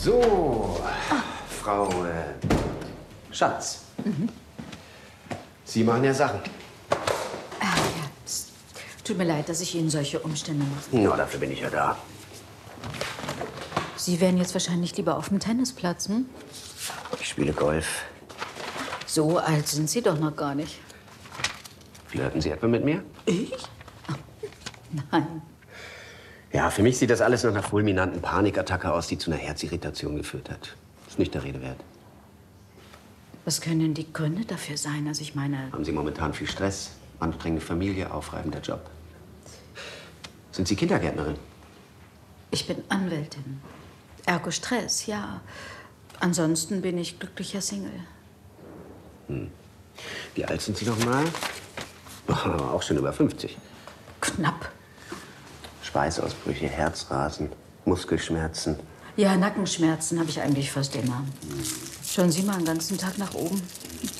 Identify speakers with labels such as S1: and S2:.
S1: So, Frau Schatz. Sie machen ja Sachen.
S2: Ja, pst. Tut mir leid, dass ich Ihnen solche Umstände mache.
S1: Ja, dafür bin ich ja da.
S2: Sie wären jetzt wahrscheinlich lieber auf dem Tennisplatz, hm?
S1: Ich spiele Golf.
S2: So alt sind Sie doch noch gar nicht.
S1: Flirten Sie etwa mit mir?
S2: Ich? Nein.
S1: Ja, für mich sieht das alles nach einer fulminanten Panikattacke aus, die zu einer Herzirritation geführt hat. Ist nicht der Rede wert.
S2: Was können denn die Gründe dafür sein? Also ich meine...
S1: Haben Sie momentan viel Stress? Anstrengende Familie, aufreibender Job? Sind Sie Kindergärtnerin?
S2: Ich bin Anwältin. Ergo Stress, ja. Ansonsten bin ich glücklicher Single.
S1: Wie alt sind Sie noch mal? Auch schon über 50.
S2: Knapp.
S1: Schweißausbrüche, Herzrasen, Muskelschmerzen.
S2: Ja, Nackenschmerzen habe ich eigentlich fast immer. Schauen Sie mal den ganzen Tag nach oben.